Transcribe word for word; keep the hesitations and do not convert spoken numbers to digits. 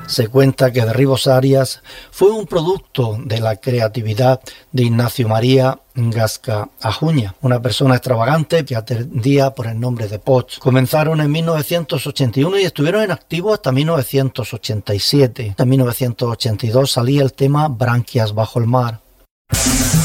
Se cuenta que Derribos Arias fue un producto de la creatividad de Ignacio María Gasca Ajuña, una persona extravagante que atendía por el nombre de Poch. Comenzaron en mil novecientos ochenta y uno y estuvieron en activo hasta mil novecientos ochenta y siete. En mil novecientos ochenta y dos salía el tema Branquias bajo el mar.